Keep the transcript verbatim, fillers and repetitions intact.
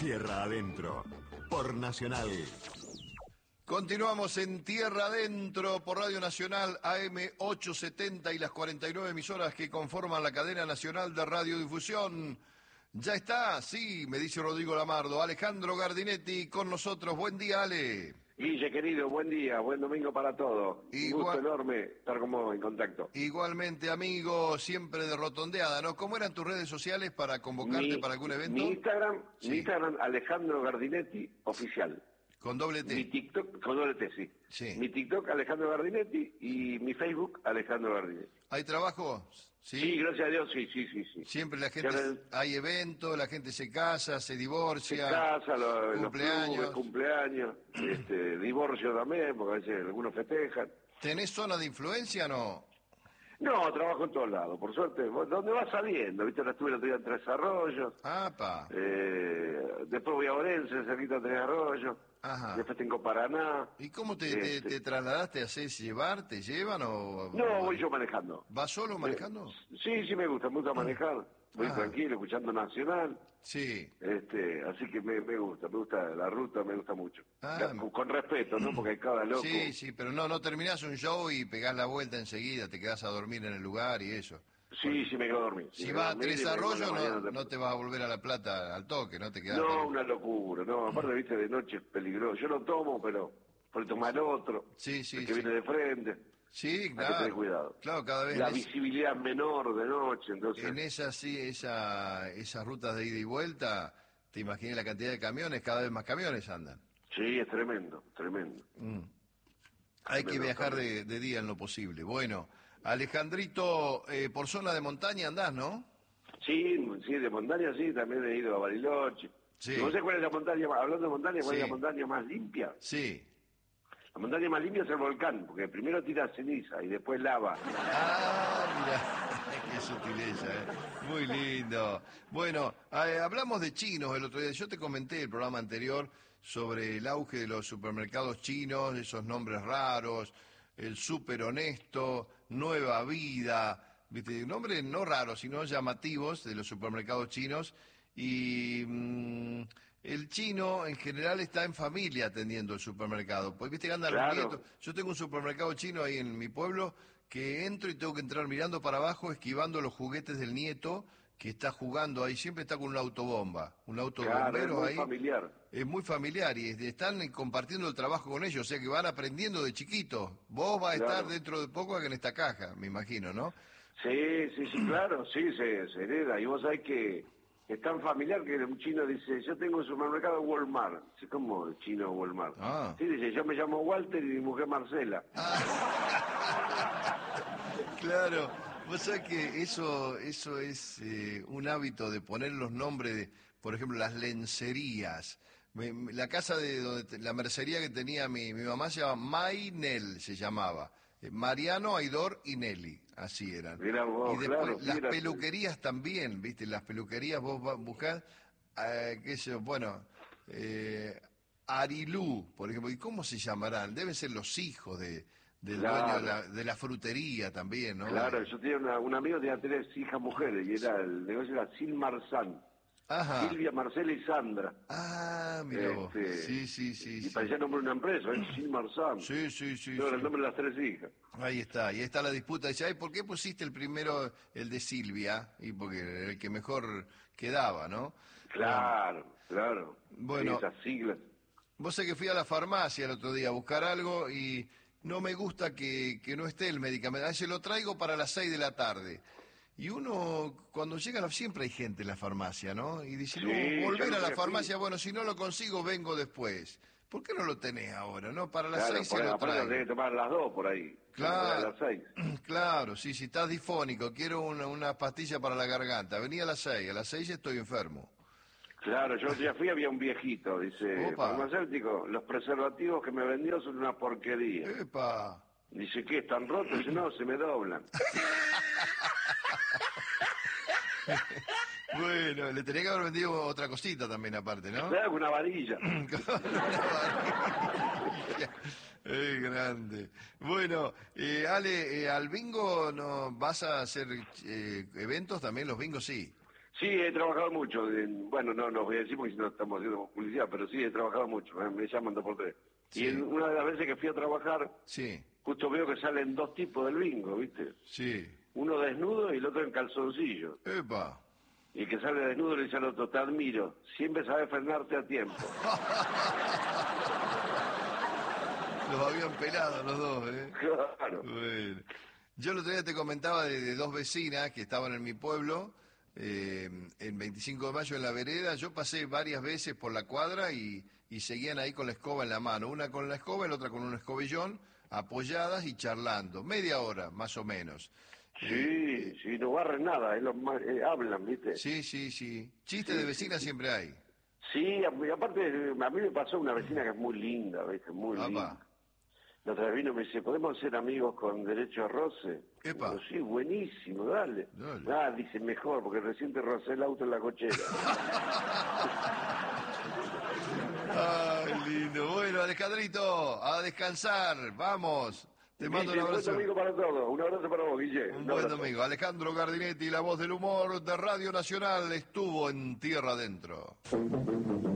Tierra Adentro, por Nacional. Continuamos en Tierra Adentro por Radio Nacional A M ochocientos setenta y las cuarenta y nueve emisoras que conforman la cadena nacional de radiodifusión. Ya está, sí, me dice Rodrigo Lamardo. Alejandro Gardinetti con nosotros. Buen día, Ale. Guille, querido, buen día, buen domingo para todos. Igual, un gusto enorme estar con vos en contacto. Igualmente, amigo, siempre de rotondeada, ¿no? ¿Cómo eran tus redes sociales para convocarte mi, para algún evento? Mi Instagram, sí. mi Instagram, Alejandro Gardinetti, oficial. Con doble T. Mi TikTok, con doble T, sí. sí. Mi TikTok, Alejandro Gardinetti, y mi Facebook, Alejandro Gardinetti. ¿Hay trabajo? Sí, sí, gracias a Dios, sí, sí, sí. sí. Siempre la gente, el... hay eventos, la gente se casa, se divorcia. Se casa, lo, cumpleaños. Los clubes, cumpleaños, este, divorcio también, porque a veces algunos festejan. ¿Tenés zona de influencia o no? No, trabajo en todos lados, por suerte. ¿Dónde vas sabiendo? ¿Viste? Ahora estuve el otro día en Tres Arroyos. ¡Apa! Eh, después voy a Orense, cerquita de Tres Arroyos. Ajá. Después tengo Paraná. ¿Y cómo te, este... te, te trasladaste? ¿Hacés llevar? ¿Te llevan o...? No, voy yo manejando. ¿Vas solo manejando? Eh, sí, sí me gusta, me gusta manejar. Voy Ajá. tranquilo, escuchando Nacional. Sí. Este, así que me, me gusta, me gusta la ruta, me gusta mucho. Ah, con, con respeto, ¿no? Porque hay cada loco. Sí, sí, pero no, no terminás un show y pegás la vuelta enseguida, te quedás a dormir en el lugar y eso. Sí, Porque sí me quedo a dormir. Si sí, vas a Tres Arroyos, no, te... no te vas a volver a La Plata al toque, ¿no? Te quedás. No, dormir. una locura, no, aparte, viste, de noche es peligroso. Yo no tomo, pero por tomar otro. Sí, sí, el que sí. viene de frente. Sí, claro. Hay que tener cuidado. Claro, cada vez la es... visibilidad menor de noche, entonces. En esas sí, esa, esas rutas de ida y vuelta, te imaginé la cantidad de camiones, cada vez más camiones andan. Sí, es tremendo, tremendo. Mm. Hay tremendo, que viajar de, de día en lo posible. Bueno, Alejandrito, eh, por zona de montaña andás, ¿no? Sí, sí, de montaña sí, también he ido a Bariloche. Sí. No sé cuál es la montaña, hablando de montaña, cuál sí. es la montaña más limpia. Sí. La montaña más limpia es el volcán, porque primero tira ceniza y después lava. Ah, mira, qué sutileza, ¿eh? Muy lindo. Bueno, eh, hablamos de chinos el otro día. Yo te comenté el programa anterior sobre el auge de los supermercados chinos, esos nombres raros, el súper honesto, Nueva Vida, ¿viste? Nombres no raros, sino llamativos de los supermercados chinos. Y mmm, el chino en general está en familia atendiendo el supermercado. Pues viste que andan claro. los nietos. Yo tengo un supermercado chino ahí en mi pueblo que entro y tengo que entrar mirando para abajo, esquivando los juguetes del nieto que está jugando ahí. Siempre está con una autobomba, un auto de claro, bomberos es muy ahí. familiar. Es muy familiar y están compartiendo el trabajo con ellos, o sea que van aprendiendo de chiquitos. Vos vas a claro. estar dentro de poco en esta caja, me imagino, ¿no? Sí, sí, sí, claro, sí, se, se hereda. Y vos sabés que es tan familiar que un chino dice, yo tengo un supermercado Walmart. Dice, ¿cómo el chino Walmart? Ah. Sí, dice, yo me llamo Walter y mi mujer Marcela. Ah. Claro, vos sabés que eso, eso es eh, un hábito de poner los nombres de, por ejemplo, las lencerías. Me, me, la casa de donde te, la mercería que tenía mi, mi mamá se llama Maynel, se llamaba. Eh, Mariano, Aidor y Nelly, así eran. Mirá vos, y después claro, las mira, peluquerías también, ¿viste? Las peluquerías vos buscás, eh, qué sé yo, bueno, eh, Arilú, por ejemplo. ¿Y cómo se llamarán? Deben ser los hijos de... del claro. dueño de la, de la frutería también, ¿no? Claro, yo tenía una, un amigo que tenía tres hijas mujeres y era el negocio era Silmarzán. Ajá. Silvia, Marcela y Sandra. Ah, mira vos. Este, Sí, sí, sí. Y sí. parecía el nombre de una empresa, ¿eh? Silmarzán. Sí, sí, sí. Pero sí. el nombre de las tres hijas. Ahí está, y ahí está la disputa. Dice, ay, ¿por qué pusiste el primero, el de Silvia? Y porque era el que mejor quedaba, ¿no? Claro, claro. Bueno. Sí, esas siglas. Vos sé que fui a la farmacia el otro día a buscar algo y no me gusta que, que no esté el medicamento. A veces lo traigo para las seis de la tarde. Y uno, cuando llega, siempre hay gente en la farmacia, ¿no? Y dice, Sí, no, volver a la fui. farmacia, bueno, si no lo consigo, vengo después. ¿Por qué no lo tenés ahora, no? Para las Claro, seis por se ahí, lo aparte traigo. tenés que tomar las dos por ahí. Claro, A las seis. claro, sí, si estás difónico, quiero una, una pastilla para la garganta. Vení a las seis, a las seis estoy enfermo. Claro, yo ya fui, había un viejito, dice, Opa. farmacéutico, los preservativos que me vendió son una porquería. ¡Epa! Dice, ¿qué? ¿Están rotos? Dice, no, se me doblan. Bueno, le tenía que haber vendido otra cosita también aparte, ¿no? Claro, una varilla. Es grande. Bueno, eh, Ale, eh, al bingo no vas a hacer eh, eventos también, los bingos sí. Sí, he trabajado mucho. En, bueno, no, no voy a decir porque si no estamos haciendo publicidad, pero sí, he trabajado mucho. Me, me llaman dos por tres. Sí. Y en una de las veces que fui a trabajar, Sí, justo veo que salen dos tipos del bingo, ¿viste? sí. Uno desnudo y el otro en calzoncillo. Epa. Y el que sale desnudo le dice al otro, te admiro, siempre sabes frenarte a tiempo. Los habían pelado los dos, ¿eh? Claro. Bueno. Yo el otro día te comentaba de, de dos vecinas que estaban en mi pueblo, eh, en veinticinco de mayo en la vereda. Yo pasé varias veces por la cuadra y, y seguían ahí con la escoba en la mano. Una con la escoba y la otra con un escobillón, apoyadas y charlando. Media hora, más o menos. Sí, sí, no barren nada, es lo más, eh, hablan, ¿viste? Sí, sí, sí. Chistes Sí, de vecinas sí, sí. siempre hay. Sí, a- y aparte, a mí me pasó una vecina que es muy linda, ¿viste? Muy Apa. linda. La otra vez vino y me dice, ¿podemos ser amigos con derecho a roce? Epa. Digo, sí, buenísimo, dale. Dale. Ah, dice, mejor, porque recién te rocé el auto en la cochera. Ay, lindo. Bueno, Alejandrito, a descansar. Vamos. Te mando un Guille, buen abrazo. domingo para todos. Un abrazo para vos, Guille. Un Un buen abrazo. domingo. Alejandro Gardinetti, la voz del humor de Radio Nacional, estuvo en Tierra Adentro.